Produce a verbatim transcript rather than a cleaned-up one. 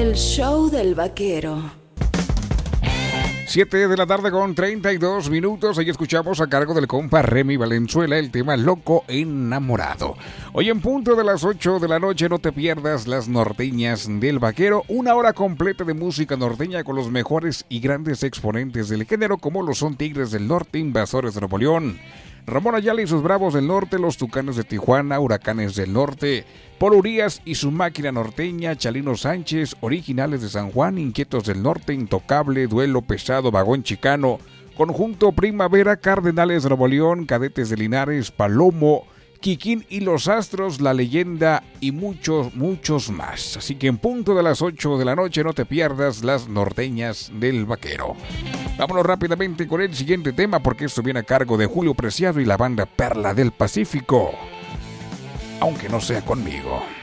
El show del vaquero. siete de la tarde con treinta y dos minutos. Ahí escuchamos a cargo del compa Remy Valenzuela el tema Loco Enamorado. Hoy en punto de las ocho de la noche no te pierdas las norteñas del vaquero. Una hora completa de música norteña con los mejores y grandes exponentes del género, como lo son Tigres del Norte, Invasores de Nuevo León, Ramón Ayala y sus Bravos del Norte, los Tucanes de Tijuana, Huracanes del Norte, Paul Urias y su Máquina Norteña, Chalino Sánchez, Originales de San Juan, Inquietos del Norte, Intocable, Duelo Pesado, Vagón Chicano, Conjunto Primavera, Cardenales de Nuevo León, Cadetes de Linares, Palomo, Kikín y los Astros, La Leyenda y muchos, muchos más. Así que en punto de las ocho de la noche no te pierdas las norteñas del vaquero. Vámonos rápidamente con el siguiente tema, porque esto viene a cargo de Julio Preciado y la banda Perla del Pacífico. Aunque no sea conmigo.